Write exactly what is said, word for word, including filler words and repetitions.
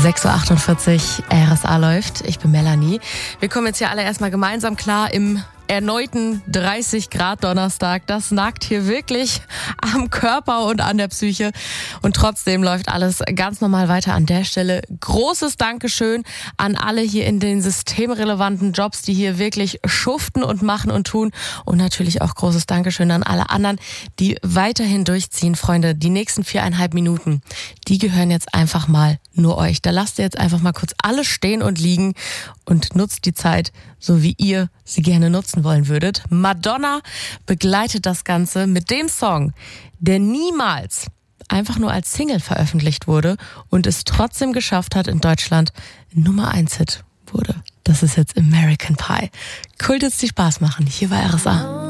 sechs Uhr achtundvierzig, R S A läuft. Ich bin Melanie. Wir kommen jetzt hier alle erstmal gemeinsam klar im erneuten dreißig Grad Donnerstag. Das nagt hier wirklich am Körper und an der Psyche. Und trotzdem läuft alles ganz normal weiter an der Stelle. Großes Dankeschön an alle hier in den systemrelevanten Jobs, die hier wirklich schuften und machen und tun. Und natürlich auch großes Dankeschön an alle anderen, die weiterhin durchziehen. Freunde, die nächsten viereinhalb Minuten, die gehören jetzt einfach mal nur euch. Da lasst ihr jetzt einfach mal kurz alles stehen und liegen und nutzt die Zeit, so wie ihr sie gerne nutzen wollen würdet. Madonna begleitet das Ganze mit dem Song, der niemals einfach nur als Single veröffentlicht wurde und es trotzdem geschafft hat, in Deutschland Nummer eins Hit wurde. Das ist jetzt American Pie. Cool, dass die Spaß machen. Hier war R S A.